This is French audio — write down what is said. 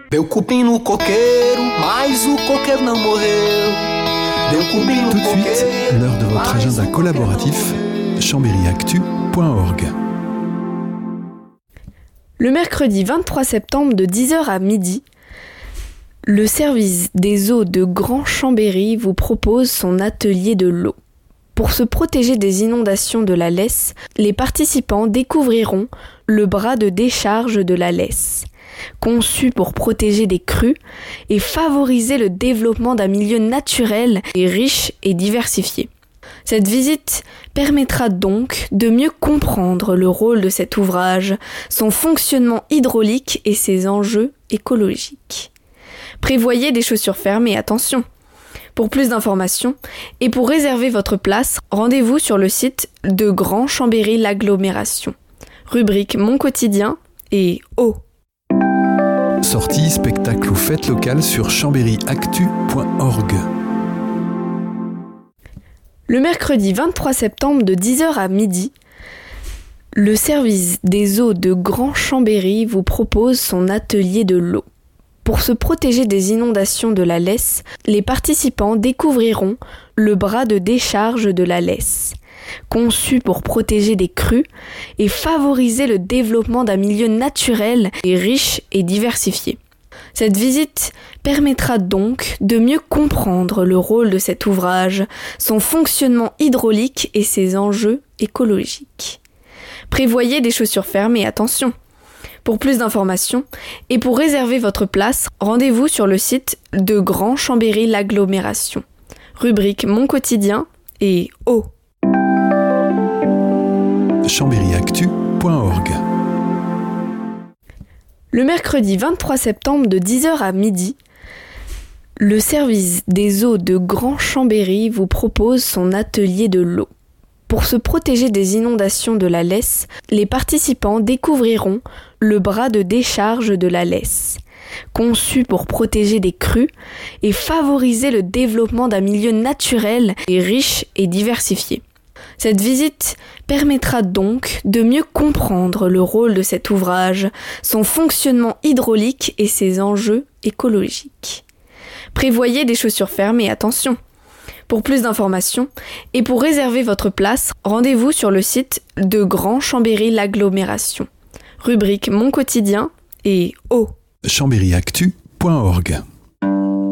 Deu cupim no coqueiro, mas o coqueiro não morreu. Deu cupim no Tout de suite, coqueiro. l'heure de votre agenda collaboratif, chambéryactu.org. Le mercredi 23 septembre de 10h à midi, le service des eaux de Grand Chambéry vous propose son atelier de l'eau. Pour se protéger des inondations de la Lesse, les participants découvriront le bras de décharge de la Lesse, conçu pour protéger des crues et favoriser le développement d'un milieu naturel et riche et diversifié. Cette visite permettra donc de mieux comprendre le rôle de cet ouvrage, son fonctionnement hydraulique et ses enjeux écologiques. Prévoyez des chaussures fermées, attention! Pour plus d'informations et pour réserver votre place, rendez-vous sur le site de Grand Chambéry l'agglomération. Rubrique Mon quotidien et eau. Sorties, spectacles ou fêtes locales sur chambéryactu.org. Le mercredi 23 septembre de 10h à midi, le service des eaux de Grand Chambéry vous propose son atelier de l'eau. Pour se protéger des inondations de la Lesse, les participants découvriront le bras de décharge de la Lesse, conçu pour protéger des crues et favoriser le développement d'un milieu naturel et riche et diversifié. Cette visite permettra donc de mieux comprendre le rôle de cet ouvrage, son fonctionnement hydraulique et ses enjeux écologiques. Prévoyez des chaussures fermées, attention! Pour plus d'informations et pour réserver votre place, rendez-vous sur le site de Grand Chambéry l'agglomération. Rubrique Mon quotidien et eau. chambéryactu.org. Le mercredi 23 septembre de 10h à midi, le service des eaux de Grand Chambéry vous propose son atelier de l'eau. Pour se protéger des inondations de la Lesse, les participants découvriront le bras de décharge de la Lesse, conçu pour protéger des crues et favoriser le développement d'un milieu naturel et riche et diversifié. Cette visite permettra donc de mieux comprendre le rôle de cet ouvrage, son fonctionnement hydraulique et ses enjeux écologiques. Prévoyez des chaussures fermées, attention! Pour plus d'informations et pour réserver votre place, rendez-vous sur le site de Grand Chambéry l'agglomération. Rubrique Mon quotidien et eau. chambéryactu.org.